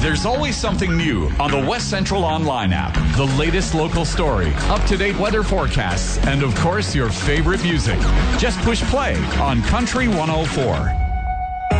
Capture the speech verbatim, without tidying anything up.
There's always something new on the West Central Online app. The latest local story, up-to-date weather forecasts, and of course, your favorite music. Just push play on Country one oh four.